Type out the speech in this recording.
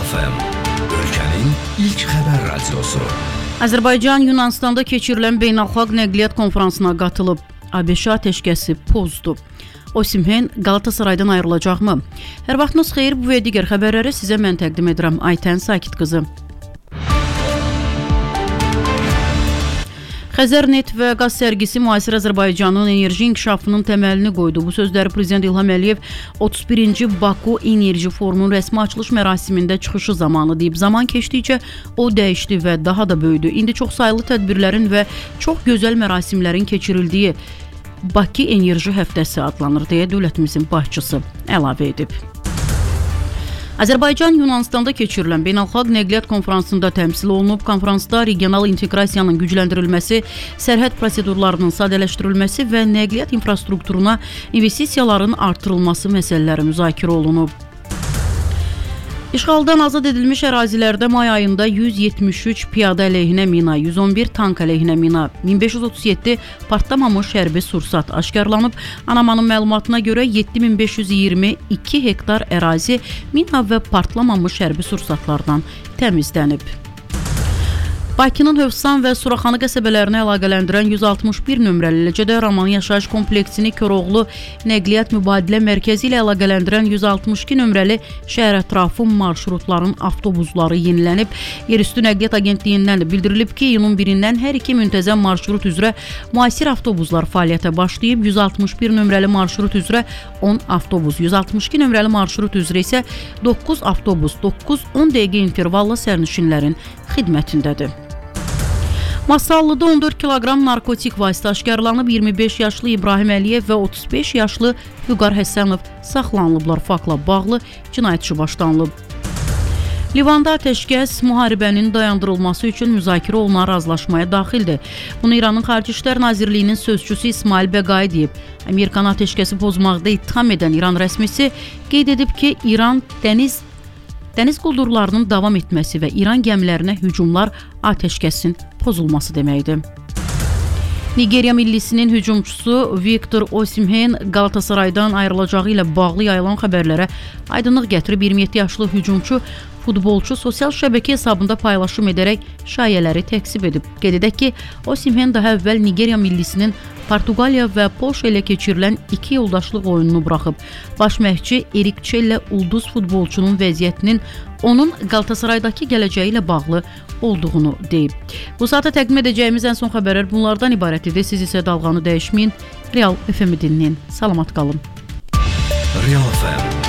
FM, ölkənin ilk xəbər radiosu. Azərbaycan Yunanıstanda keçirilən beynəlxalq nəqliyyat konfransına qatılıb. ABŞ atəşkəsi pozdu. Osimhen Qalatasaraydan ayrılacaqmı? Hər vaxtınız xeyir, bu və digər xəbərləri sizə mən təqdim edirəm. Aytən Sakit qızı. Xəzərnet və qaz sərgisi müasir Azərbaycanın enerji inkişafının təməlini qoydu. Bu sözləri Prezident İlham Əliyev 31-ci Baku Enerji Forumunun rəsmi açılış mərasimində çıxışı zamanı deyib. Zaman keçdikcə o dəyişdi və daha da böyüdü. İndi çox sayılı tədbirlərin və çox gözəl mərasimlərin keçirildiyi Bakı Enerji Həftəsi adlanır, deyə dövlətimizin başçısı əlavə edib. Azərbaycan Yunanıstanda keçirilən beynəlxalq nəqliyyat konfransında təmsil olunub. Konfransda regional inteqrasiyanın gücləndirilməsi, sərhəd prosedurlarının sadələşdirilməsi və nəqliyyat infrastrukturuna investisiyaların artırılması məsələləri müzakirə olunub. İşğaldan azad edilmiş ərazilərdə may ayında 173 piyada əleyhinə mina, 111 tank əleyhinə mina, 1537 partlamamış hərbi sursat aşkarlanıb. ANAMA'nın məlumatına görə 7522 hektar ərazi mina və partlamamış hərbi sursatlardan təmizlənib. Bakının Hövsan və Suraxanı qəsəbələrini əlaqələndirən 161 nömrəli, eləcə də Roman yaşayış kompleksini Koroğlu Nəqliyyat Mübadilə Mərkəzi ilə əlaqələndirən 162 nömrəli şəhər ətrafı marşrutların avtobusları yenilənib. Yerüstü Nəqliyyat Agentliyindən də bildirilib ki, iyunun 1-dən hər iki müntəzəm marşrut üzrə müasir avtobuslar fəaliyyətə başlayıb. 161 nömrəli marşrut üzrə 10 avtobus, 162 nömrəli marşrut üzrə isə 9 avtobus 9-10 dəqiqə intervalla sərnişinlərin xidmətindədir. Masallıda 14 kiloqram narkotik vasitə aşkarlanıb. 25 yaşlı İbrahim Əliyev və 35 yaşlı Vüqar Həsənov saxlanılıblar. Faktla bağlı cinayət işi başlanılıb. Livanda atəşkəs müharibənin dayandırılması üçün müzakirə olunan razılaşmaya daxildir. Bunu İranın Xarici İşlər Nazirliyinin sözçüsü İsmail Bəqai deyib. Amerikanı atəşkəsi pozmaqda ittiham edən İran rəsmisi qeyd edib ki, İran dəniz quldurlarının davam etməsi və İran gəmilərinə hücumlar atəşkəsin pozulması deməkdir. Nigeriya millisinin hücumçusu Victor Osimhen Qalatasaraydan ayrılacağı ilə bağlı yayılan xəbərlərə aydınlıq gətirib. 27 yaşlı hücumçu futbolçu sosial şəbəkə hesabında paylaşım edərək şayələri təksib edib. Qeyd edək ki, Osimhen daha əvvəl Nigeriya millisinin Portuqaliya və Polşa ilə keçirilən 2 yoldaşlıq oyununu buraxıb. Baş məşqçi Erik Çellə ulduz futbolçunun vəziyyətinin onun Qalatasaraydakı gələcəyi ilə bağlı olduğunu deyib. Bu saata təqdim edəcəyimiz ən son xəbərlər bunlardan ibarət idi. Siz isə dalğanı dəyişməyin, Real FM-i dinləyin. Salamat qalın. Real FM